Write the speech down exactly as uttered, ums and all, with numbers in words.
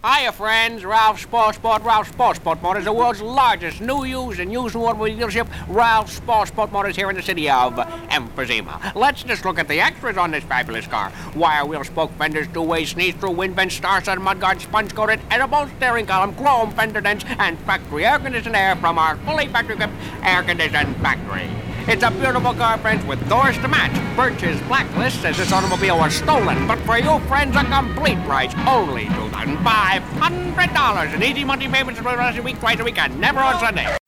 Hiya, friends. Ralph Sportsport. Ralph Sportsport Motors, the world's largest new, used, and used automobile dealership. Ralph Sportsport Motors here in the city of emphysema. Let's just look at the extras on this fabulous car. Wire wheel spoke fenders, two-way sneeze-through, wind vents, star-studded mudguard, sponge-coated, edible steering column, chrome fender dents, and factory air-conditioned air from our fully factory-equipped air-conditioned factory. It's a beautiful car, friends, with doors to match. Birch's blacklist says this automobile was stolen, but for you, friends, a complete price, only two thousand five hundred dollars. And easy monthly payments for the rest of the week, twice a week, and never on Sunday.